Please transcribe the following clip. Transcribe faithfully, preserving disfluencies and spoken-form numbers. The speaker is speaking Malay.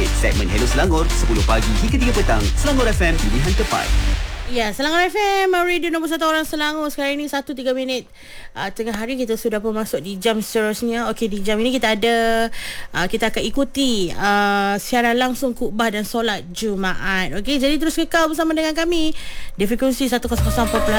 minit. Segmen Hello Selangor, sepuluh pagi hingga tiga petang. Selangor F M, pilihan tepat. Ya, Selangor F M, radio nombor satu orang Selangor. Sekarang ini satu tiga minit uh, tengah hari. Kita sudah pun masuk di jam seterusnya. Okey, di jam ini kita ada uh, kita akan ikuti uh, siaran langsung khutbah dan solat Jumaat. Okey, jadi terus kekal bersama dengan kami di frekuensi seratus empat.